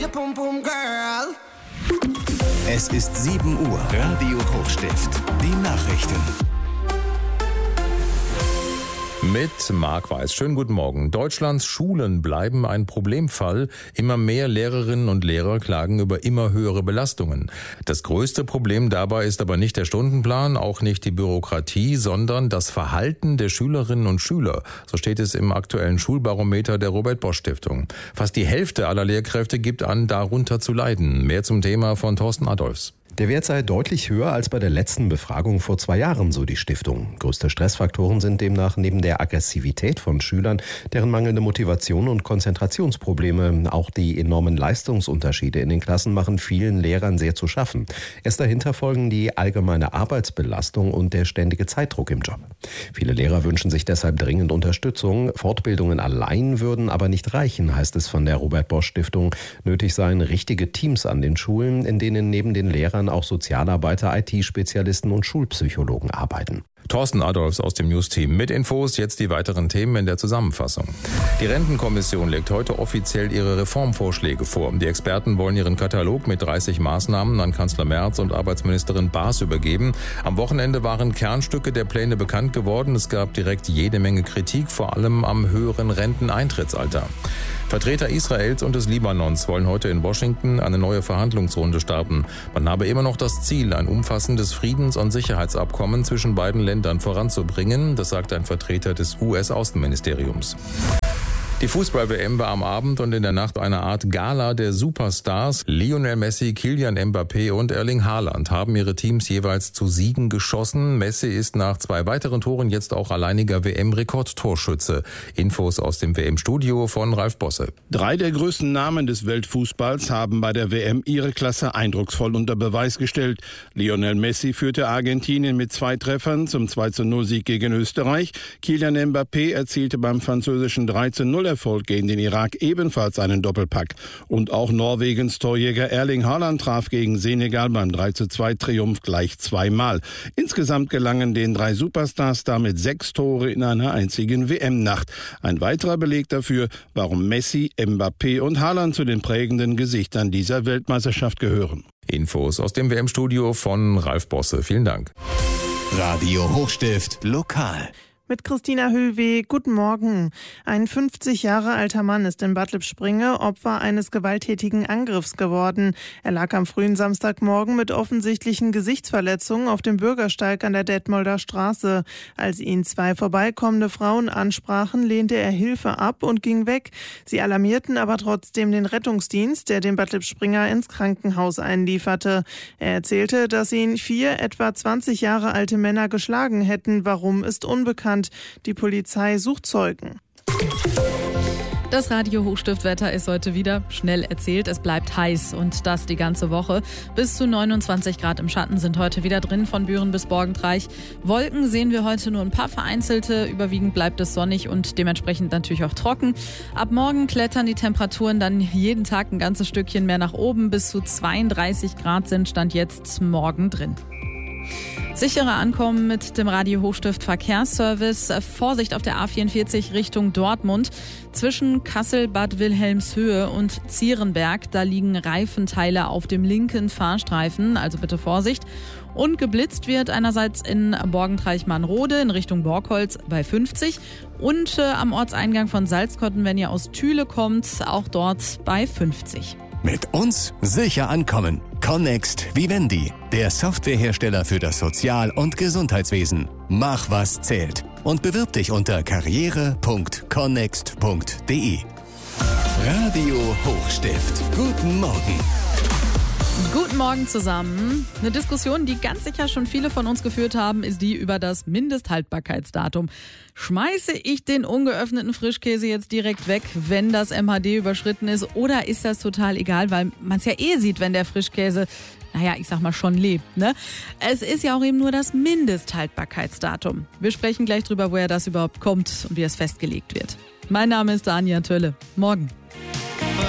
Es ist 7 Uhr. Radio Hochstift. Die Nachrichten. Mit Marc Weiß. Schönen guten Morgen. Deutschlands Schulen bleiben ein Problemfall. Immer mehr Lehrerinnen und Lehrer klagen über immer höhere Belastungen. Das größte Problem dabei ist aber nicht der Stundenplan, auch nicht die Bürokratie, sondern das Verhalten der Schülerinnen und Schüler. So steht es im aktuellen Schulbarometer der Robert-Bosch-Stiftung. Fast die Hälfte aller Lehrkräfte gibt an, darunter zu leiden. Mehr zum Thema von Thorsten Adolfs. Der Wert sei deutlich höher als bei der letzten Befragung vor 2 Jahren, so die Stiftung. Größte Stressfaktoren sind demnach neben der Aggressivität von Schülern, deren mangelnde Motivation und Konzentrationsprobleme. Auch die enormen Leistungsunterschiede in den Klassen machen vielen Lehrern sehr zu schaffen. Erst dahinter folgen die allgemeine Arbeitsbelastung und der ständige Zeitdruck im Job. Viele Lehrer wünschen sich deshalb dringend Unterstützung. Fortbildungen allein würden aber nicht reichen, heißt es von der Robert-Bosch-Stiftung. Nötig seien richtige Teams an den Schulen, in denen neben den Lehrern auch Sozialarbeiter, IT-Spezialisten und Schulpsychologen arbeiten. Thorsten Adolfs aus dem News-Team mit Infos. Jetzt die weiteren Themen in der Zusammenfassung. Die Rentenkommission legt heute offiziell ihre Reformvorschläge vor. Die Experten wollen ihren Katalog mit 30 Maßnahmen an Kanzler Merz und Arbeitsministerin Baas übergeben. Am Wochenende waren Kernstücke der Pläne bekannt geworden. Es gab direkt jede Menge Kritik, vor allem am höheren Renteneintrittsalter. Vertreter Israels und des Libanons wollen heute in Washington eine neue Verhandlungsrunde starten. Man habe immer noch das Ziel, ein umfassendes Friedens- und Sicherheitsabkommen zwischen beiden Ländern voranzubringen. Das sagt ein Vertreter des US-Außenministeriums. Die Fußball-WM war am Abend und in der Nacht eine Art Gala der Superstars. Lionel Messi, Kylian Mbappé und Erling Haaland haben ihre Teams jeweils zu Siegen geschossen. Messi ist nach 2 weiteren Toren jetzt auch alleiniger WM-Rekordtorschütze. Infos aus dem WM-Studio von Ralf Bosse. 3 der größten Namen des Weltfußballs haben bei der WM ihre Klasse eindrucksvoll unter Beweis gestellt. Lionel Messi führte Argentinien mit 2 Treffern zum 2:0-Sieg gegen Österreich. Kylian Mbappé erzielte beim französischen 3:0 Erfolg gegen den Irak ebenfalls einen Doppelpack. Und auch Norwegens Torjäger Erling Haaland traf gegen Senegal beim 3:2-Triumph gleich 2-mal. Insgesamt gelangen den 3 Superstars damit 6 Tore in einer einzigen WM-Nacht. Ein weiterer Beleg dafür, warum Messi, Mbappé und Haaland zu den prägenden Gesichtern dieser Weltmeisterschaft gehören. Infos aus dem WM-Studio von Ralf Bosse. Vielen Dank. Radio Hochstift lokal. Mit Christina Hüllweh, guten Morgen. Ein 50 Jahre alter Mann ist in Bad Lippspringe Opfer eines gewalttätigen Angriffs geworden. Er lag am frühen Samstagmorgen mit offensichtlichen Gesichtsverletzungen auf dem Bürgersteig an der Detmolder Straße. Als ihn 2 vorbeikommende Frauen ansprachen, lehnte er Hilfe ab und ging weg. Sie alarmierten aber trotzdem den Rettungsdienst, der den Bad Lippspringer ins Krankenhaus einlieferte. Er erzählte, dass ihn 4 etwa 20 Jahre alte Männer geschlagen hätten. Warum, ist unbekannt. Die Polizei sucht Zeugen. Das Radio Hochstiftwetter ist heute wieder schnell erzählt. Es bleibt heiß und das die ganze Woche. Bis zu 29 Grad im Schatten sind heute wieder drin, von Büren bis Borgentreich. Wolken sehen wir heute nur ein paar vereinzelte. Überwiegend bleibt es sonnig und dementsprechend natürlich auch trocken. Ab morgen klettern die Temperaturen dann jeden Tag ein ganzes Stückchen mehr nach oben. Bis zu 32 Grad sind Stand jetzt morgen drin. Sichere Ankommen mit dem Radio Hochstift Verkehrsservice. Vorsicht auf der A44 Richtung Dortmund. Zwischen Kassel, Bad Wilhelmshöhe und Zierenberg, da liegen Reifenteile auf dem linken Fahrstreifen, also bitte Vorsicht. Und geblitzt wird einerseits in Borgentreich-Mannrode in Richtung Borgholz bei 50 und am Ortseingang von Salzkotten, wenn ihr aus Thüle kommt, auch dort bei 50. Mit uns sicher ankommen. Connext Vivendi, der Softwarehersteller für das Sozial- und Gesundheitswesen. Mach, was zählt. Und bewirb dich unter karriere.connext.de. Radio Hochstift. Guten Morgen. Guten Morgen zusammen. Eine Diskussion, die ganz sicher schon viele von uns geführt haben, ist die über das Mindesthaltbarkeitsdatum. Schmeiße ich den ungeöffneten Frischkäse jetzt direkt weg, wenn das MHD überschritten ist? Oder ist das total egal, weil man es ja sieht, wenn der Frischkäse, ich sag mal, schon lebt, ne? Es ist ja auch eben nur das Mindesthaltbarkeitsdatum. Wir sprechen gleich drüber, woher das überhaupt kommt und wie es festgelegt wird. Mein Name ist Anja Tölle. Morgen.